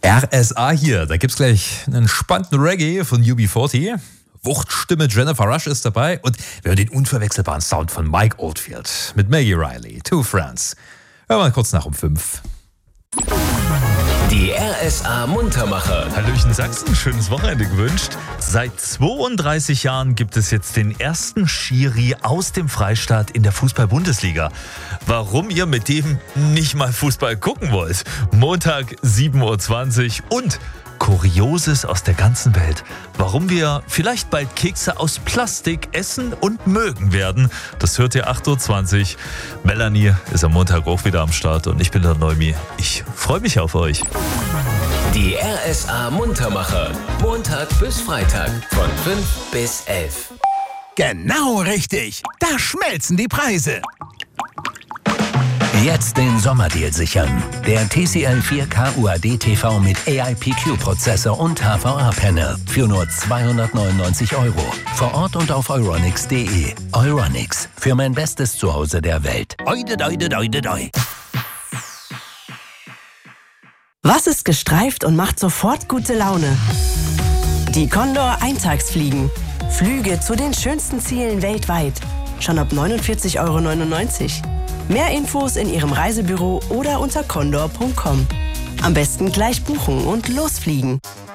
RSA hier, da gibt's gleich einen entspannten Reggae von UB40. Wuchtstimme Jennifer Rush ist dabei und wir hören den unverwechselbaren Sound von Mike Oldfield mit Maggie Riley, Two Friends. Hören wir kurz nach um 5. Die RSA Muntermacher. Hallöchen Sachsen, schönes Wochenende gewünscht. Seit 32 Jahren gibt es jetzt den ersten Schiri aus dem Freistaat in der Fußball-Bundesliga. Warum ihr mit dem nicht mal Fußball gucken wollt? Montag 7.20 Uhr und Kurioses aus der ganzen Welt. Warum wir vielleicht bald Kekse aus Plastik essen und mögen werden, das hört ihr 8.20 Uhr. Melanie ist am Montag auch wieder am Start und ich bin der Neumi. Ich freue mich auf euch. Die RSA Muntermacher. Montag bis Freitag von 5 bis 11. Genau richtig. Da schmelzen die Preise. Jetzt den Sommerdeal sichern. Der TCL 4K UHD TV mit AIPQ-Prozessor und HVA-Panel für nur 299 €. Vor Ort und auf euronics.de. Euronics, für mein bestes Zuhause der Welt. Oide, doide, doide, doi. Was ist gestreift und macht sofort gute Laune? Die Condor Eintagsfliegen. Flüge zu den schönsten Zielen weltweit. Schon ab 49,99 €. Mehr Infos in Ihrem Reisebüro oder unter condor.com. Am besten gleich buchen und losfliegen.